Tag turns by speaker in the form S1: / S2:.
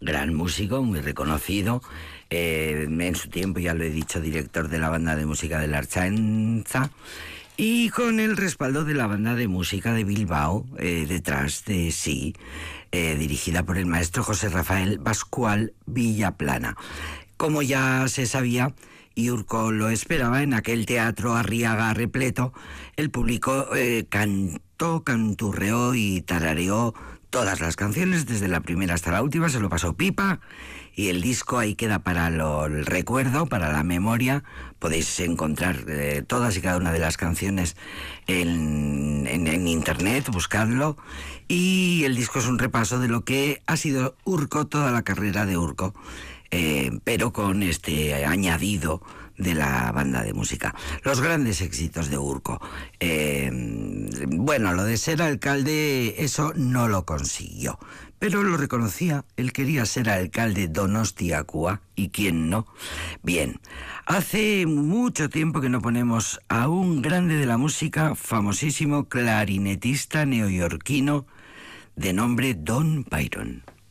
S1: gran músico, muy reconocido. En su tiempo, ya lo he dicho, director de la banda de música de la Ertzaintza, y con el respaldo de la banda de música de Bilbao detrás de sí, dirigida por el maestro José Rafael Pascual Villaplana. Como ya se sabía, y Urco lo esperaba, en aquel teatro Arriaga repleto, el público cantó, canturreó y tarareó todas las canciones, desde la primera hasta la última, se lo pasó pipa, y el disco ahí queda para el recuerdo, para la memoria. Podéis encontrar todas y cada una de las canciones en internet, buscadlo, y el disco es un repaso de lo que ha sido Urco, toda la carrera de Urco, pero con este añadido de la banda de música. Los grandes éxitos de Urco. Bueno, lo de ser alcalde, eso no lo consiguió, pero lo reconocía. Él quería ser alcalde Donostiakoa, y quién no. Bien, hace mucho tiempo que no ponemos a un grande de la música, famosísimo clarinetista neoyorquino de nombre Don Byron.